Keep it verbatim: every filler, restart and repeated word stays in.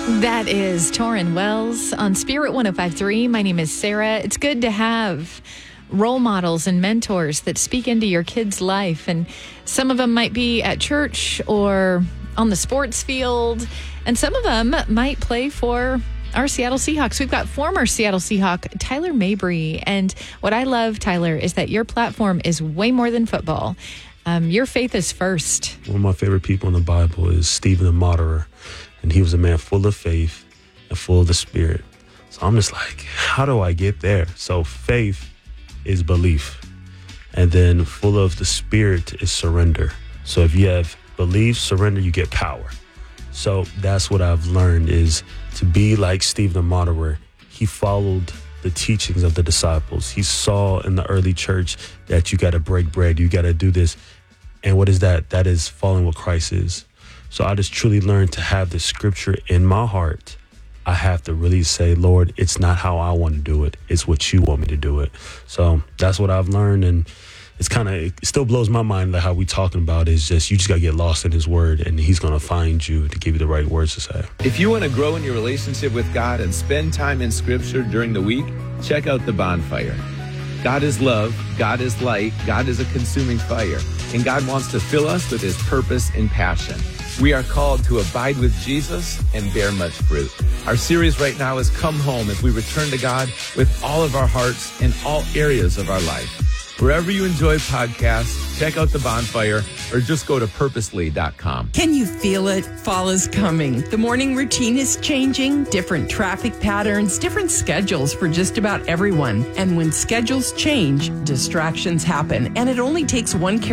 That is Torrin Wells on Spirit one oh five point three. My name is Sarah. It's good to have role models and mentors that speak into your kids' life. And some of them might be at church or on the sports field. And some of them might play for our Seattle Seahawks. We've got former Seattle Seahawk Tyler Mabry. And what I love, Tyler, is that your platform is way more than football. Um, your faith is first. One of my favorite people in the Bible is Stephen the Martyr. And he was a man full of faith and full of the Spirit. So I'm just like, how do I get there? So faith is belief. And then full of the Spirit is surrender. So if you have belief, surrender, you get power. So that's what I've learned is to be like Stephen the Martyr, where he followed the teachings of the disciples. He saw in the early church that you got to break bread, you got to do this. And what is that? That is following what Christ is. So I just truly learned to have the scripture in my heart. I have to really say, Lord, it's not how I want to do it. It's what you want me to do it. So that's what I've learned. And it's kind of, it still blows my mind that how we talking about is just, you just got to get lost in his word and he's going to find you to give you the right words to say. If you want to grow in your relationship with God and spend time in scripture during the week, check out The Bonfire. God is love, God is light, God is a consuming fire, and God wants to fill us with his purpose and passion. We are called to abide with Jesus and bear much fruit. Our series right now is Come Home as we return to God with all of our hearts in all areas of our life. Wherever you enjoy podcasts, check out The Bonfire or just go to purposely dot com. Can you feel it? Fall is coming. The morning routine is changing, different traffic patterns, different schedules for just about everyone. And when schedules change, distractions happen, and it only takes one